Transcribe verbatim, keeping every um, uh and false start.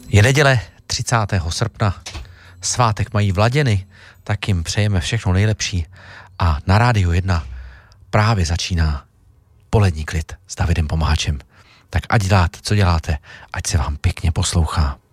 Je neděle třicátého srpna, svátek mají Vladěny, tak jim přejeme všechno nejlepší a na Rádiu jedna právě začíná Polední klid s Davidem Pomáhačem. Tak ať děláte, co děláte, ať se vám pěkně poslouchá.